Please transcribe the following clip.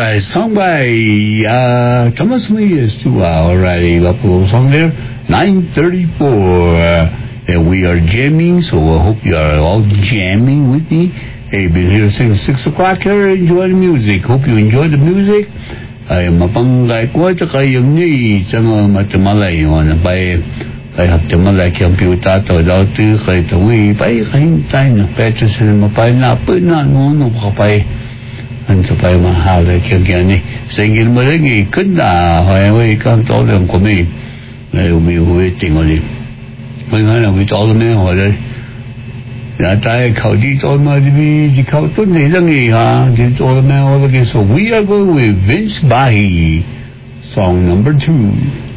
right, song by Thomas Lee too. Alrighty, Buffalo song there. 9:34. And we are jamming, so I hope you are all jamming with me. Hey, been here since 6 o'clock here. Enjoy the music. Hope you enjoy the music. Ay mapanggay ko at kayong ni sa matamalay na bay kay haptamalay computer to daw tu kay tawi bay kain tay na petro sa mapay na po na no kapay an sa pay mahal kay gani singil mo lagi kunda hoy kan to lang ko mi ay waiting on it may nga we told me hoy ya tay khẩu đi tôi mà đi khẩu tốt này là gì ha đi tôi mà so we are going with Vince Bahi song number 2.